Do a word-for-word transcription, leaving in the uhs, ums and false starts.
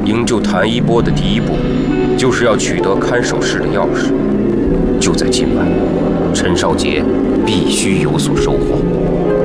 营救谭一波的第一步，就是要取得看守室的钥匙。就在今晚，陈少杰必须有所收获。